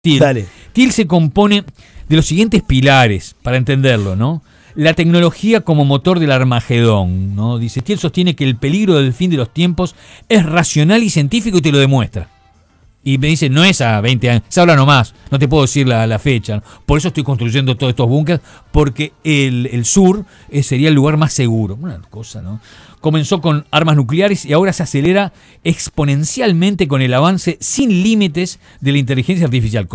Thiel. Dale. Thiel se compone de los siguientes pilares, para entenderlo, ¿no? La tecnología como motor del Armagedón, ¿no? Dice, Thiel sostiene que el peligro del fin de los tiempos es racional y científico y te lo demuestra. Y me dice, no es a 20 años, se habla nomás, no te puedo decir la fecha, ¿no? Por eso estoy construyendo todos estos búnkers, porque el sur sería el lugar más seguro. Una cosa, ¿no? Comenzó con armas nucleares y ahora se acelera exponencialmente con el avance sin límites de la inteligencia artificial.